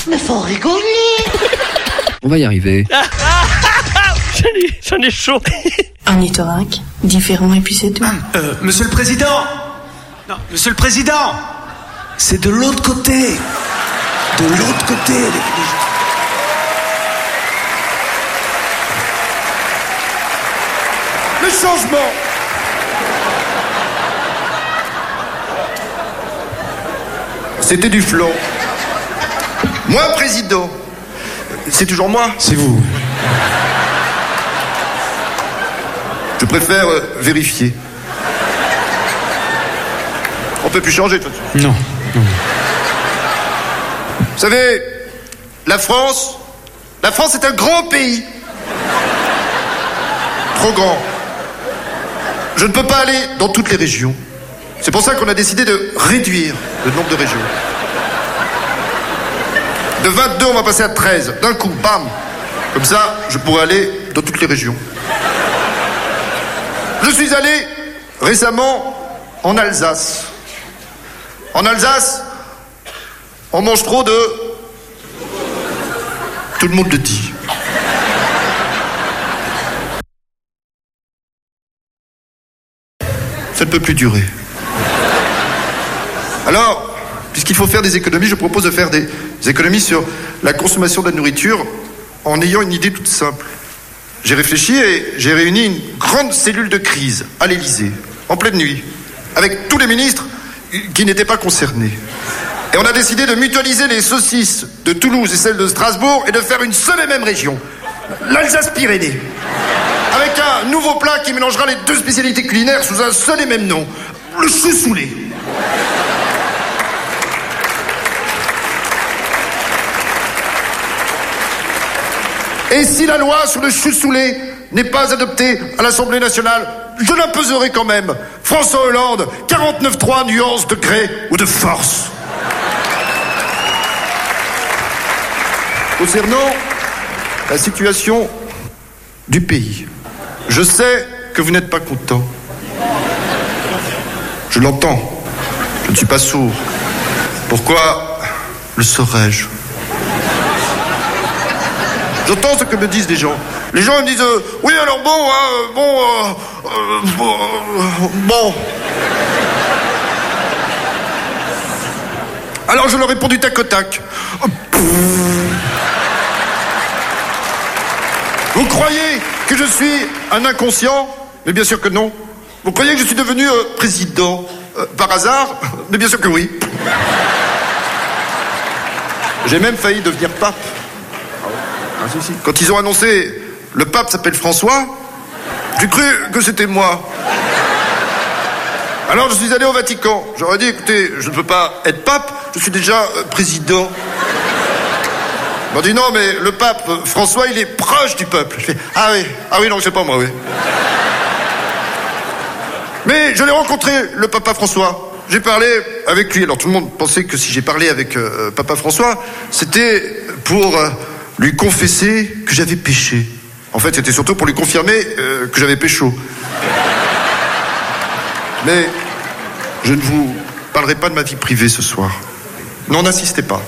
Mais faut rigoler. On va y arriver. J'en ai chaud. Ornithorynque, différent et puis c'est tout. Monsieur le Président. Non, Monsieur le Président. C'est de l'autre côté. De l'autre côté. Le changement. C'était du flan. Moi, président. C'est toujours moi. C'est vous. Je préfère vérifier. On peut plus changer de toute façon. Non. Vous savez, la France est un grand pays. Trop grand. Je ne peux pas aller dans toutes les régions. C'est pour ça qu'on a décidé de réduire le nombre de régions. De 22, on va passer à 13. D'un coup, bam. Comme ça, je pourrai aller dans toutes les régions. Je suis allé récemment en Alsace. En Alsace, on mange trop de... Tout le monde le dit. Ça ne peut plus durer. Alors, puisqu'il faut faire des économies, je propose de faire des économies sur la consommation de la nourriture en ayant une idée toute simple. J'ai réfléchi et j'ai réuni une grande cellule de crise à l'Élysée, en pleine nuit, avec tous les ministres qui n'étaient pas concernés. Et on a décidé de mutualiser les saucisses de Toulouse et celles de Strasbourg et de faire une seule et même région, l'Alsace-Pyrénées. Avec un nouveau plat qui mélangera les deux spécialités culinaires sous un seul et même nom, le chou-soulé. Et si la loi sur le chou-soulé n'est pas adoptée à l'Assemblée nationale, je l'imposerai quand même. François Hollande, 49,3 nuances de gré ou de force. Concernant la situation du pays, je sais que vous n'êtes pas content. Je l'entends. Je ne suis pas sourd. Pourquoi le saurais-je ? J'entends ce que me disent les gens. Les gens me disent oui alors bon. Alors je leur réponds du tac au tac. Vous croyez que je suis un inconscient ? Mais bien sûr que non. Vous croyez que je suis devenu président par hasard ? Mais bien sûr que oui. J'ai même failli devenir pape. Quand ils ont annoncé le pape s'appelle François, j'ai cru que c'était moi. Alors je suis allé au Vatican. J'aurais dit écoutez, je ne peux pas être pape, je suis déjà président. Ils m'ont dit non mais le pape François il est proche du peuple. Je fais ah oui non c'est pas moi oui. Mais je l'ai rencontré le papa François. J'ai parlé avec lui. Alors tout le monde pensait que si j'ai parlé avec papa François, c'était pour lui confesser que j'avais péché. En fait, c'était surtout pour lui confirmer que j'avais pécho. Mais je ne vous parlerai pas de ma vie privée ce soir. Non, n'insistez pas.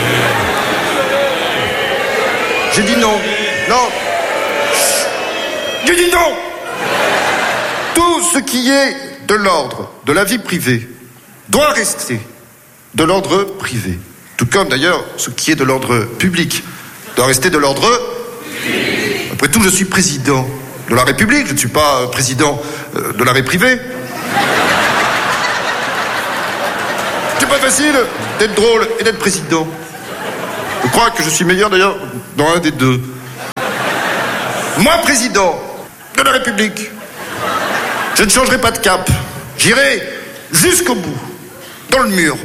J'ai dit non. Non. J'ai dit non. Tout ce qui est de l'ordre de la vie privée doit rester de l'ordre privé. Tout comme d'ailleurs ce qui est de l'ordre public doit rester de l'ordre. Après tout, je suis président de la République, je ne suis pas président de l'arrêt privé. C'est pas facile d'être drôle et d'être président. Je crois que je suis meilleur d'ailleurs dans un des deux. Moi, président de la République, je ne changerai pas de cap. J'irai jusqu'au bout, dans le mur.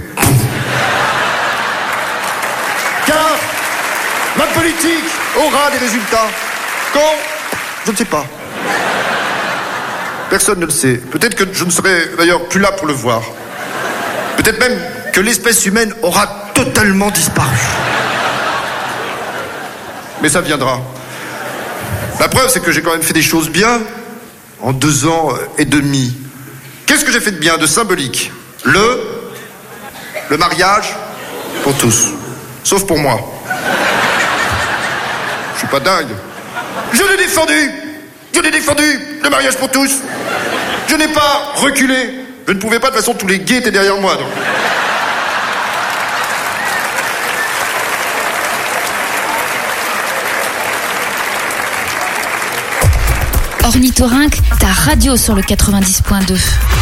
Car ma politique aura des résultats. Quand ? Je ne sais pas. Personne ne le sait. Peut-être que je ne serai d'ailleurs plus là pour le voir. Peut-être même que l'espèce humaine aura totalement disparu. Mais ça viendra. La preuve, c'est que j'ai quand même fait des choses bien en 2 ans et demi. Qu'est-ce que j'ai fait de bien, de symbolique ? Le mariage pour tous. Sauf pour moi. Je suis pas dingue. Je l'ai défendu. Je l'ai défendu. Le mariage pour tous. Je n'ai pas reculé. Je ne pouvais pas, de toute façon, tous les gays étaient derrière moi. Donc. Ornithorynque, ta radio sur le 90.2.